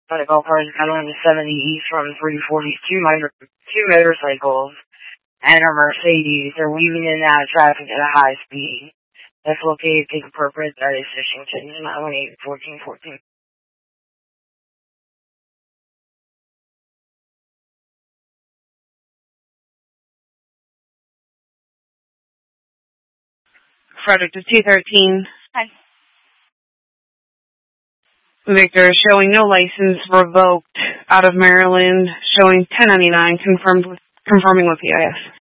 On a golf cart Catalina 70 East from 340, two motorcycles and a Mercedes are weaving in and out of traffic at a high speed. That's located at appropriate that is Washington, 918-1414. Frederick to 213. Hi. Victor, showing no license revoked out of Maryland, showing 1099, confirming with PIS.